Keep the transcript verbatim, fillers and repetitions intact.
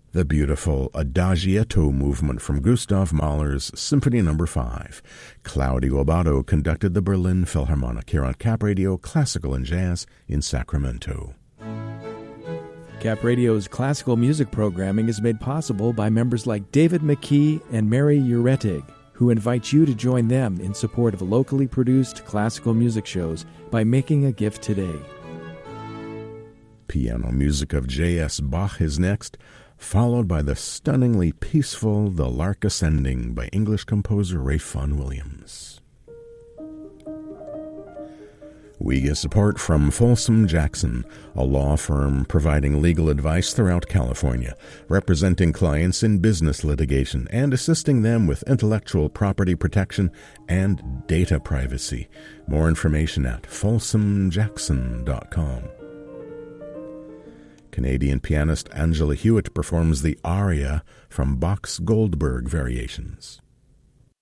The beautiful Adagietto movement from Gustav Mahler's Symphony Number five. Claudio Abbado conducted the Berlin Philharmonic here on Cap Radio Classical and Jazz in Sacramento. Cap Radio's classical music programming is made possible by members like David McKee and Mary Uretig, who invite you to join them in support of locally produced classical music shows by making a gift today. Piano music of J S. Bach is next, followed by the stunningly peaceful The Lark Ascending by English composer Ralph Vaughan Williams. We get support from Folsom Jackson, a law firm providing legal advice throughout California, representing clients in business litigation and assisting them with intellectual property protection and data privacy. More information at folsom jackson dot com. Canadian pianist Angela Hewitt performs the aria from Bach's Goldberg Variations.